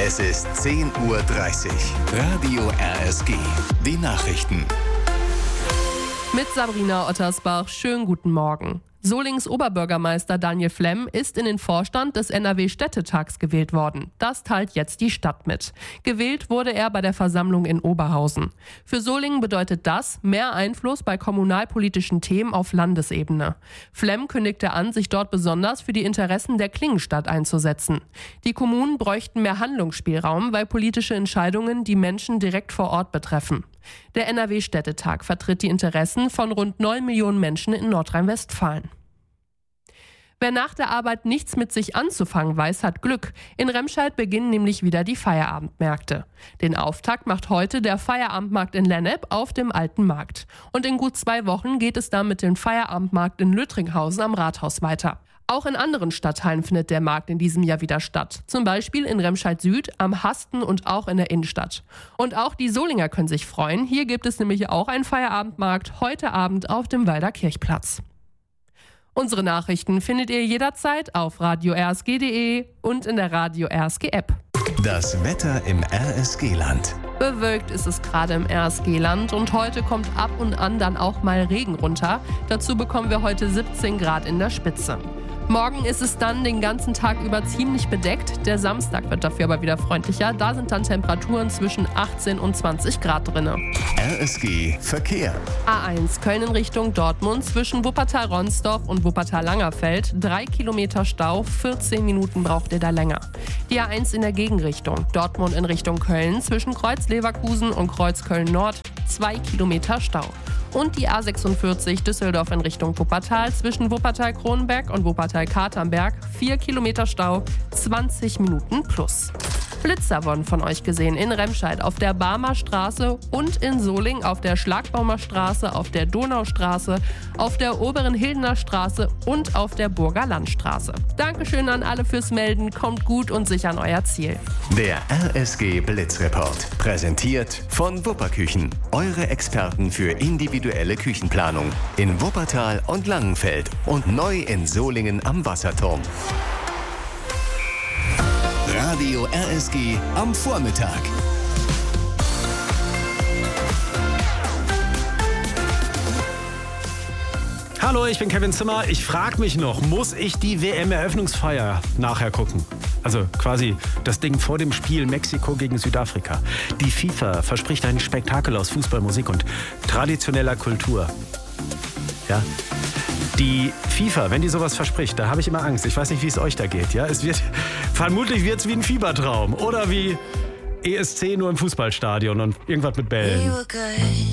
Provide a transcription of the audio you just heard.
Es ist 10:30 Uhr. Radio RSG. Die Nachrichten. Mit Sabrina Ottersbach. Schönen guten Morgen. Solings Oberbürgermeister Daniel Flemm ist in den Vorstand des NRW-Städtetags gewählt worden. Das teilt jetzt die Stadt mit. Gewählt wurde er bei der Versammlung in Oberhausen. Für Solingen bedeutet das mehr Einfluss bei kommunalpolitischen Themen auf Landesebene. Flemm kündigte an, sich dort besonders für die Interessen der Klingenstadt einzusetzen. Die Kommunen bräuchten mehr Handlungsspielraum, weil politische Entscheidungen die Menschen direkt vor Ort betreffen. Der NRW-Städtetag vertritt die Interessen von rund 9 Millionen Menschen in Nordrhein-Westfalen. Wer nach der Arbeit nichts mit sich anzufangen weiß, hat Glück. In Remscheid beginnen nämlich wieder die Feierabendmärkte. Den Auftakt macht heute der Feierabendmarkt in Lennep auf dem Alten Markt. Und in gut 2 Wochen geht es dann mit dem Feierabendmarkt in Lüttringhausen am Rathaus weiter. Auch in anderen Stadtteilen findet der Markt in diesem Jahr wieder statt. Zum Beispiel in Remscheid Süd, am Hasten und auch in der Innenstadt. Und auch die Solinger können sich freuen. Hier gibt es nämlich auch einen Feierabendmarkt heute Abend auf dem Walder Kirchplatz. Unsere Nachrichten findet ihr jederzeit auf radio-rsg.de und in der Radio RSG App. Das Wetter im RSG-Land. Bewölkt ist es gerade im RSG-Land und heute kommt ab und an dann auch mal Regen runter. Dazu bekommen wir heute 17 Grad in der Spitze. Morgen ist es dann den ganzen Tag über ziemlich bedeckt. Der Samstag wird dafür aber wieder freundlicher. Da sind dann Temperaturen zwischen 18 und 20 Grad drin. RSG Verkehr. A1 Köln in Richtung Dortmund zwischen Wuppertal-Ronsdorf und Wuppertal-Langerfeld. 3 Kilometer Stau, 14 Minuten braucht ihr da länger. Die A1 in der Gegenrichtung. Dortmund in Richtung Köln zwischen Kreuz-Leverkusen und Kreuz-Köln-Nord. 2 Kilometer Stau. Und die A46 Düsseldorf in Richtung Wuppertal zwischen Wuppertal-Kronenberg und Wuppertal-Katernberg. 4 Kilometer Stau, 20 Minuten plus. Blitzer wurden von euch gesehen in Remscheid auf der Barmer Straße und in Solingen auf der Schlagbaumer Straße, auf der Donaustraße, auf der Oberen Hildener Straße und auf der Burger Landstraße. Dankeschön an alle fürs Melden, kommt gut und sicher an euer Ziel. Der RSG Blitzreport. Präsentiert von Wupperküchen. Eure Experten für individuelle Küchenplanung. In Wuppertal und Langenfeld und neu in Solingen am Wasserturm. Radio RSG am Vormittag. Hallo, ich bin Kevin Zimmer. Ich frage mich noch, muss ich die WM-Eröffnungsfeier nachher gucken? Also quasi das Ding vor dem Spiel Mexiko gegen Südafrika. Die FIFA verspricht ein Spektakel aus Fußball, Musik und traditioneller Kultur. Ja. Die FIFA, wenn die sowas verspricht, da habe ich immer Angst. Ich weiß nicht, wie es euch da geht. Ja? Vermutlich wird es wie ein Fiebertraum oder wie ESC nur im Fußballstadion und irgendwas mit Bällen.